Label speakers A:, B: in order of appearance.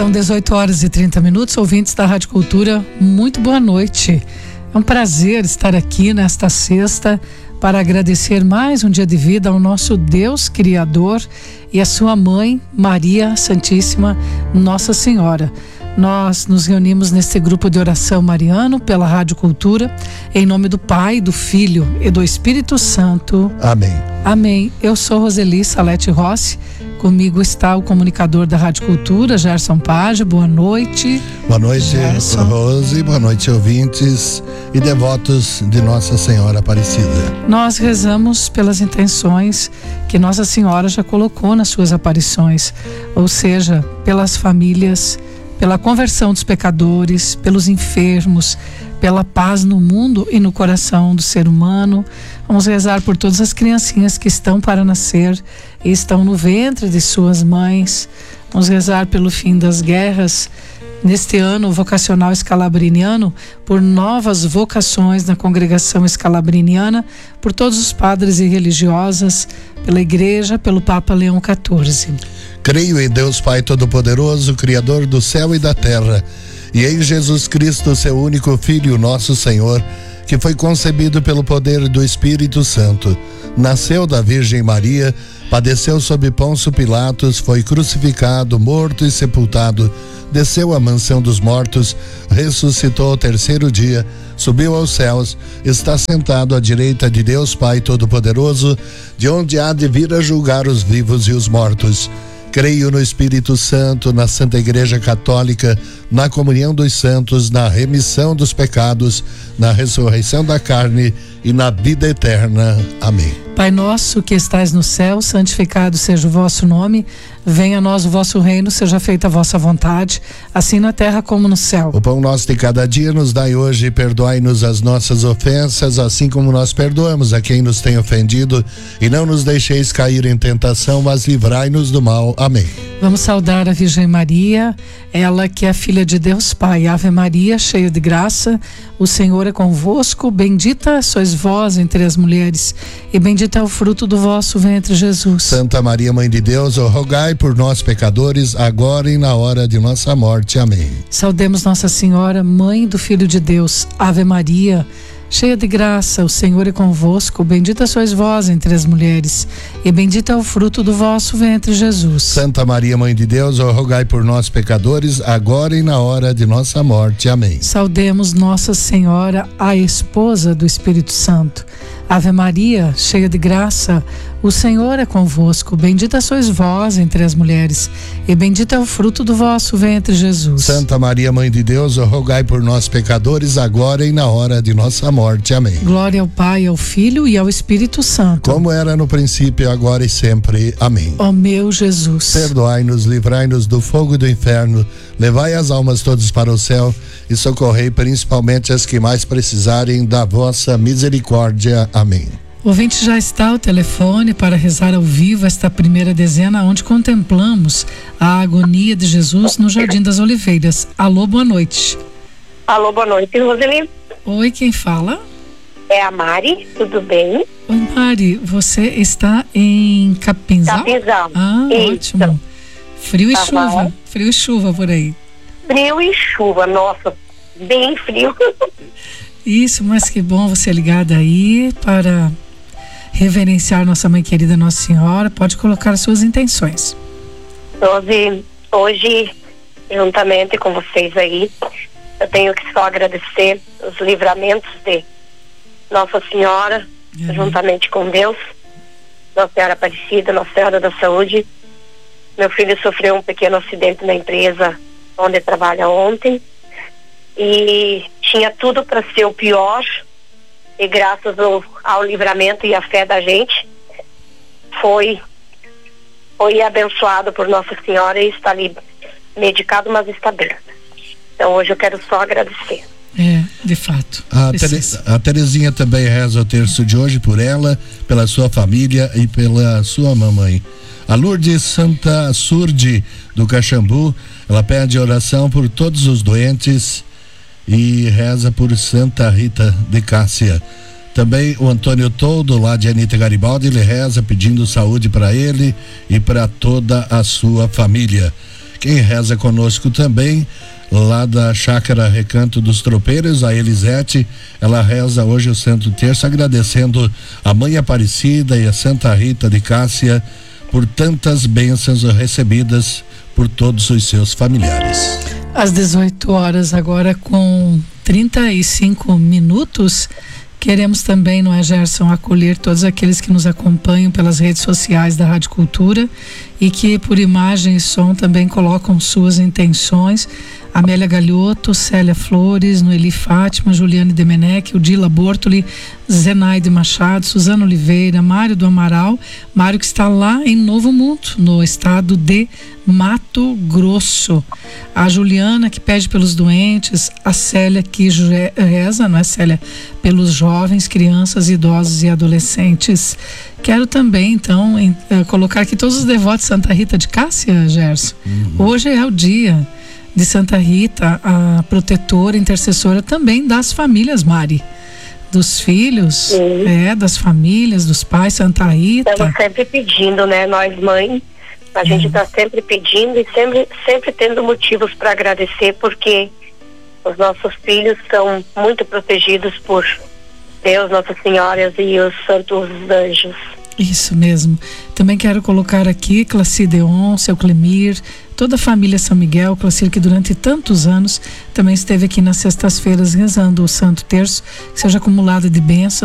A: São 18h30, ouvintes da Rádio Cultura, muito boa noite. É um prazer estar aqui nesta sexta para agradecer mais um dia de vida ao nosso Deus Criador e a sua mãe, Maria Santíssima Nossa Senhora. Nós nos reunimos neste grupo de oração mariano pela Rádio Cultura, em nome do Pai, do Filho e do Espírito Santo.
B: Amém.
A: Amém. Eu sou Roseli Salete Rossi. Comigo está o comunicador da Rádio Cultura, Gerson Page. Boa noite.
B: Boa noite,
A: Gerson.
B: Rose. Boa noite, ouvintes e devotos de Nossa Senhora Aparecida.
A: Nós rezamos pelas intenções que Nossa Senhora já colocou nas suas aparições, ou seja, pelas famílias, pela conversão dos pecadores, pelos enfermos, pela paz no mundo e no coração do ser humano. Vamos rezar por todas as criancinhas que estão para nascer e estão no ventre de suas mães. Vamos rezar pelo fim das guerras neste ano vocacional escalabriniano, por novas vocações na congregação escalabriniana, por todos os padres e religiosas, pela Igreja, pelo Papa Leão XIV.
B: Creio em Deus Pai Todo-Poderoso, Criador do céu e da terra, e em Jesus Cristo, seu único Filho, nosso Senhor, que foi concebido pelo poder do Espírito Santo, nasceu da Virgem Maria, padeceu sob Pôncio Pilatos, foi crucificado, morto e sepultado, desceu à mansão dos mortos, ressuscitou ao terceiro dia, subiu aos céus, está sentado à direita de Deus Pai Todo-Poderoso, de onde há de vir a julgar os vivos e os mortos. Creio no Espírito Santo, na Santa Igreja Católica, na comunhão dos santos, na remissão dos pecados, na ressurreição da carne e na vida eterna. Amém.
A: Pai nosso que estais no céu, santificado seja o vosso nome, venha a nós o vosso reino, seja feita a vossa vontade, assim na terra como no céu.
B: O pão nosso de cada dia nos dai hoje, perdoai-nos as nossas ofensas, assim como nós perdoamos a quem nos tem ofendido, e não nos deixeis cair em tentação, mas livrai-nos do mal. Amém.
A: Vamos saudar a Virgem Maria, ela que é filha de Deus Pai. Ave Maria, cheia de graça, o Senhor é convosco, bendita sois vós entre as mulheres, e bendito é o fruto do vosso ventre, Jesus.
B: Santa Maria, Mãe de Deus, rogai por nós pecadores, agora e na hora de nossa morte. Amém.
A: Saudemos Nossa Senhora, Mãe do Filho de Deus. Ave Maria, cheia de graça, o Senhor é convosco, bendita sois vós entre as mulheres, e bendito é o fruto do vosso ventre, Jesus.
B: Santa Maria, Mãe de Deus, rogai por nós pecadores, agora e na hora de nossa morte. Amém.
A: Saudemos Nossa Senhora, a esposa do Espírito Santo. Ave Maria, cheia de graça, o Senhor é convosco, bendita sois vós entre as mulheres, e bendito é o fruto do vosso ventre, Jesus.
B: Santa Maria, Mãe de Deus, rogai por nós pecadores, agora e na hora de nossa morte. Amém.
A: Glória ao Pai, ao Filho e ao Espírito Santo.
B: Como era no princípio, agora e sempre. Amém.
A: Ó meu Jesus,
B: perdoai-nos, livrai-nos do fogo do inferno, levai as almas todas para o céu e socorrei principalmente as que mais precisarem da vossa misericórdia. Amém.
A: O ouvinte já está ao telefone para rezar ao vivo esta primeira dezena, onde contemplamos a agonia de Jesus no Jardim das Oliveiras. Alô, boa noite.
C: Alô, boa noite, Roseli.
A: Oi, quem fala?
C: É a Mari, tudo bem?
A: Oi, Mari, você está em Capinzal?
C: Capinzal.
A: Ah,
C: isso.
A: Ótimo. Frio e chuva por aí.
C: Frio e chuva, nossa, bem frio.
A: Isso, mas que bom você ligada aí para reverenciar nossa mãe querida Nossa Senhora. Pode colocar as suas intenções.
C: Hoje, juntamente com vocês aí, eu tenho que só agradecer os livramentos de Nossa Senhora, juntamente com Deus, Nossa Senhora Aparecida, Nossa Senhora da Saúde. Meu filho sofreu um pequeno acidente na empresa onde trabalha ontem e tinha tudo para ser o pior, e graças ao livramento e à fé da gente foi abençoado por Nossa Senhora e está ali medicado, mas está bem. Então hoje eu quero só agradecer.
A: De fato.
B: A Terezinha também reza o terço de hoje por ela, pela sua família e pela sua mamãe. A Lourdes Santa Surde do Caxambu, ela pede oração por todos os doentes e reza por Santa Rita de Cássia. Também o Antônio Toldo, lá de Anita Garibaldi, ele reza pedindo saúde para ele e para toda a sua família. Quem reza conosco também, lá da Chácara Recanto dos Tropeiros, a Elisete, ela reza hoje o Santo Terço, agradecendo a Mãe Aparecida e a Santa Rita de Cássia por tantas bênçãos recebidas por todos os seus familiares.
A: Às 18 horas, agora com 35 minutos, queremos também, não é, Gerson, acolher todos aqueles que nos acompanham pelas redes sociais da Rádio Cultura e que por imagem e som também colocam suas intenções. Amélia Galhoto, Célia Flores, Noeli Fátima, Juliane Demenech, Udila Bortoli, Zenaide Machado, Suzana Oliveira, Mário do Amaral, Mário que está lá em Novo Mundo, no estado de Mato Grosso. A Juliana que pede pelos doentes, a Célia que reza, não é, Célia? Pelos jovens, crianças, idosos e adolescentes. Quero também, então, colocar aqui todos os devotos de Santa Rita de Cássia, Gerson. Hoje é o dia de Santa Rita, a protetora, intercessora também das famílias, Mari. Dos filhos, das famílias, dos pais, Santa Rita.
C: Estamos sempre pedindo, né? Nós, mães, a gente está sempre pedindo e sempre tendo motivos para agradecer, porque os nossos filhos são muito protegidos por Deus, Nossa Senhora e os santos anjos.
A: Isso mesmo. Também quero colocar aqui Claci Deon, seu Clemir, toda a família São Miguel, Clacir, que durante tantos anos também esteve aqui nas sextas-feiras rezando o Santo Terço, que seja acumulado de bênçãos